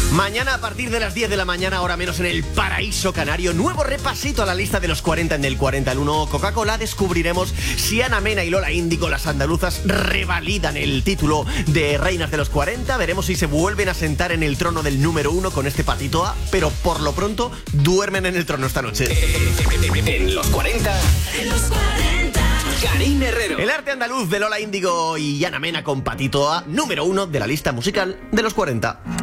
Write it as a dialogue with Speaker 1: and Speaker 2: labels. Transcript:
Speaker 1: Mañana a partir de las 10 de la mañana, ahora menos en el Paraíso Canario, nuevo repasito a la lista de los 40 en el 40 al 1 Coca-Cola. Descubriremos si Ana Mena y Lola Índigo, las andaluzas, revalidan el título de reinas de los 40. Veremos si se vuelven a sentar en el trono del número 1 con este patito A, pero por lo pronto duermen en el trono esta noche.
Speaker 2: En los 40. En los 40. Karin Herrero.
Speaker 1: El arte andaluz de Lola Índigo y Ana Mena con patito A, número 1 de la lista musical de los 40.